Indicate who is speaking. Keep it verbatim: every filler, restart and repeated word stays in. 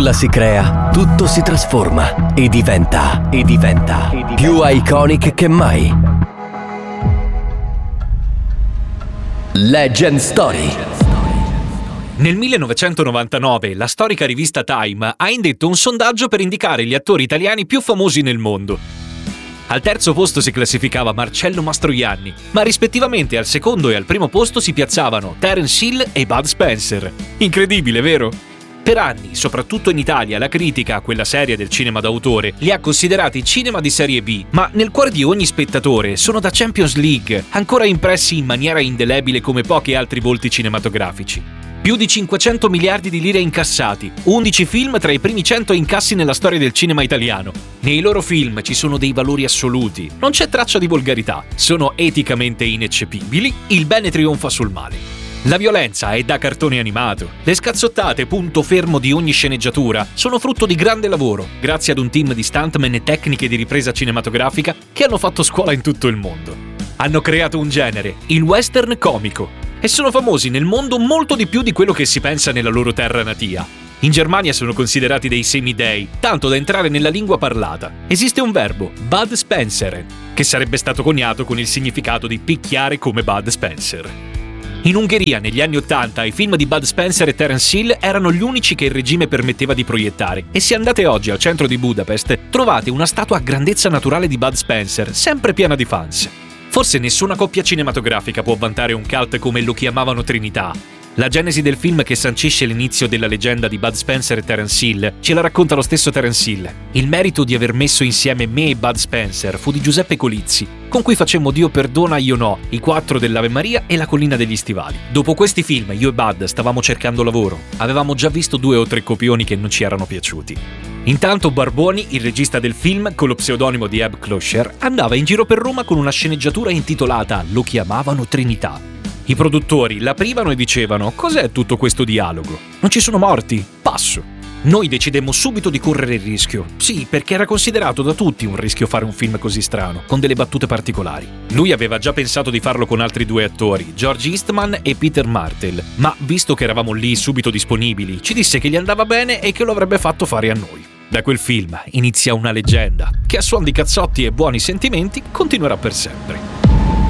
Speaker 1: nulla si crea, tutto si trasforma e diventa, e diventa, e diventa più iconic che mai. Legend Story.
Speaker 2: Nel millenovecentonovantanove la storica rivista Time ha indetto un sondaggio per indicare gli attori italiani più famosi nel mondo. Al terzo posto si classificava Marcello Mastroianni, ma rispettivamente al secondo e al primo posto si piazzavano Terence Hill e Bud Spencer. Incredibile, vero? Per anni, soprattutto in Italia, la critica, quella seria del cinema d'autore, li ha considerati cinema di serie B, ma nel cuore di ogni spettatore sono da Champions League, ancora impressi in maniera indelebile come pochi altri volti cinematografici. Più di cinquecento miliardi di lire incassati, undici film tra i primi cento incassi nella storia del cinema italiano. Nei loro film ci sono dei valori assoluti, non c'è traccia di volgarità, sono eticamente ineccepibili, il bene trionfa sul male. La violenza è da cartone animato. Le scazzottate, punto fermo di ogni sceneggiatura, sono frutto di grande lavoro, grazie ad un team di stuntman e tecniche di ripresa cinematografica che hanno fatto scuola in tutto il mondo. Hanno creato un genere, il western comico, e sono famosi nel mondo molto di più di quello che si pensa nella loro terra natia. In Germania sono considerati dei semidei, tanto da entrare nella lingua parlata. Esiste un verbo, Bud Spencer, che sarebbe stato coniato con il significato di picchiare come Bud Spencer. In Ungheria, negli anni Ottanta, i film di Bud Spencer e Terence Hill erano gli unici che il regime permetteva di proiettare, e se andate oggi al centro di Budapest trovate una statua a grandezza naturale di Bud Spencer, sempre piena di fans. Forse nessuna coppia cinematografica può vantare un cult come Lo chiamavano Trinità. La genesi del film che sancisce l'inizio della leggenda di Bud Spencer e Terence Hill ce la racconta lo stesso Terence Hill. Il merito di aver messo insieme me e Bud Spencer fu di Giuseppe Colizzi, con cui facemmo Dio perdona, io no, I quattro dell'Ave Maria e La collina degli stivali. Dopo questi film io e Bud stavamo cercando lavoro. Avevamo già visto due o tre copioni che non ci erano piaciuti. Intanto Barboni, il regista del film, con lo pseudonimo di Eb Closher, andava in giro per Roma con una sceneggiatura intitolata Lo chiamavano Trinità. I produttori l'aprivano e dicevano: cos'è tutto questo dialogo? Non ci sono morti? Passo. Noi decidemmo subito di correre il rischio. Sì, perché era considerato da tutti un rischio fare un film così strano, con delle battute particolari. Lui aveva già pensato di farlo con altri due attori, George Eastman e Peter Martell, ma visto che eravamo lì subito disponibili, ci disse che gli andava bene e che lo avrebbe fatto fare a noi. Da quel film inizia una leggenda, che a suon di cazzotti e buoni sentimenti continuerà per sempre.